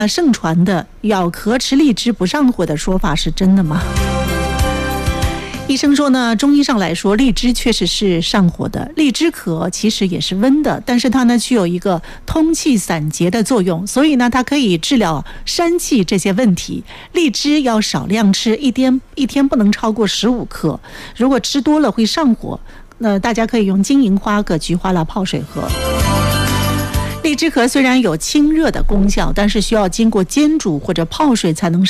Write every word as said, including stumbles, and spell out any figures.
盛传的咬壳吃荔枝不上火的说法是真的吗？医生说呢，中医上来说，荔枝确实是上火的。荔枝壳其实也是温的，但是它呢具有一个通气散结的作用，所以呢它可以治疗疝气这些问题。荔枝要少量吃，一天一天不能超过十五克，如果吃多了会上火。那大家可以用金银花、葛菊花来泡水喝。荔枝壳虽然有清热的功效，但是需要经过煎煮或者泡水才能